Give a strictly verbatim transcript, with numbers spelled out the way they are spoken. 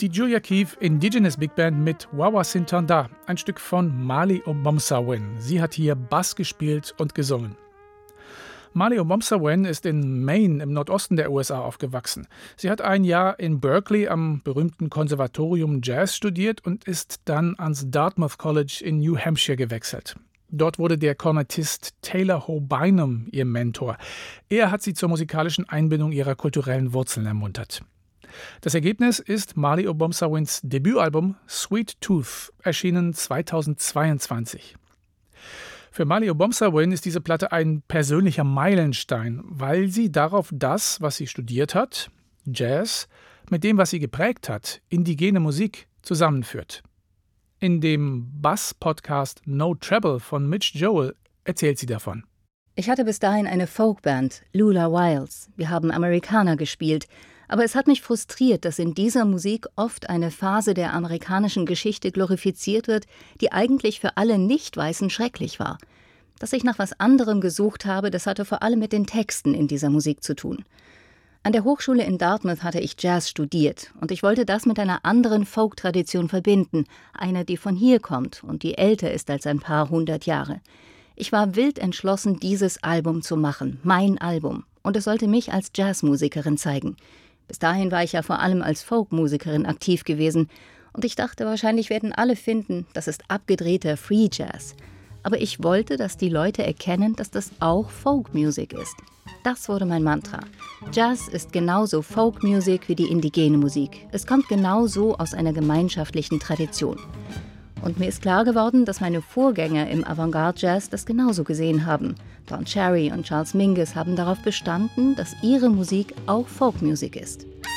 Die Julia Keefe Indigenous Big Band mit Wawa Sintanda, ein Stück von Mali Obomsawin. Sie hat hier Bass gespielt und gesungen. Mali Obomsawin ist in Maine im Nordosten der U S A aufgewachsen. Sie hat ein Jahr in Berkeley am berühmten Konservatorium Jazz studiert und ist dann ans Dartmouth College in New Hampshire gewechselt. Dort wurde der Kornettist Taylor Ho Bynum ihr Mentor. Er hat sie zur musikalischen Einbindung ihrer kulturellen Wurzeln ermuntert. Das Ergebnis ist Mali Obomsawins Debütalbum Sweet Tooth, erschienen zweitausendzweiundzwanzig. Für Mali Obomsawin ist diese Platte ein persönlicher Meilenstein, weil sie darauf das, was sie studiert hat, Jazz, mit dem, was sie geprägt hat, indigene Musik, zusammenführt. In dem Bass-Podcast No Treble von Mitch Joel erzählt sie davon. Ich hatte bis dahin eine Folkband, Lula Wiles. Wir haben Amerikaner gespielt. Aber es hat mich frustriert, dass in dieser Musik oft eine Phase der amerikanischen Geschichte glorifiziert wird, die eigentlich für alle Nicht-Weißen schrecklich war. Dass ich nach was anderem gesucht habe, das hatte vor allem mit den Texten in dieser Musik zu tun. An der Hochschule in Dartmouth hatte ich Jazz studiert und ich wollte das mit einer anderen Folk-Tradition verbinden, einer, die von hier kommt und die älter ist als ein paar hundert Jahre. Ich war wild entschlossen, dieses Album zu machen, mein Album, und es sollte mich als Jazzmusikerin zeigen. Bis dahin war ich ja vor allem als Folkmusikerin aktiv gewesen und ich dachte, wahrscheinlich werden alle finden, das ist abgedrehter Free Jazz. Aber ich wollte, dass die Leute erkennen, dass das auch Folkmusik ist. Das wurde mein Mantra. Jazz ist genauso Folkmusik wie die indigene Musik. Es kommt genauso aus einer gemeinschaftlichen Tradition. Und mir ist klar geworden, dass meine Vorgänger im Avantgarde-Jazz das genauso gesehen haben. Don Cherry und Charles Mingus haben darauf bestanden, dass ihre Musik auch Folkmusik ist.